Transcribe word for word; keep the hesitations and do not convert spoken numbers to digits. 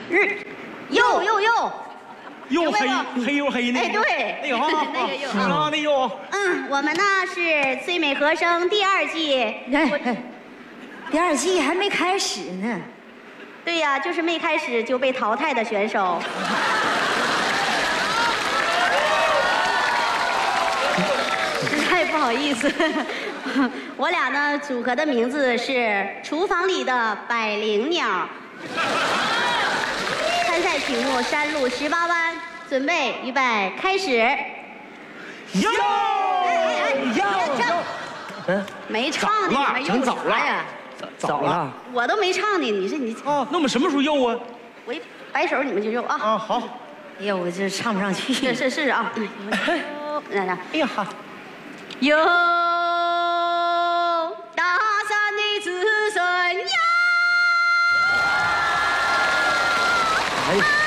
日，又又又， 又黑黑又黑那个。 哎，对， 哎呦， 那个又啊，那又。 嗯，我们呢是最美和声第二季。 哎哎，第二季还没开始呢。 对呀，就是没开始就被淘汰的选手。实在不好意思，我俩呢组合的名字是厨房里的百灵鸟。参赛曲目《山路十八弯》，准备预备开始。 哟哟嗯，没唱呢，你们又早了呀？ 早了。 我都没唱呢，你说你哦，那我们什么时候又啊？ 我一摆手你们就又啊。 啊，好。 哎呀，我这唱不上去。 是是是啊。来来， 哎呀哈。 哟，大山的子孙呀， 哎。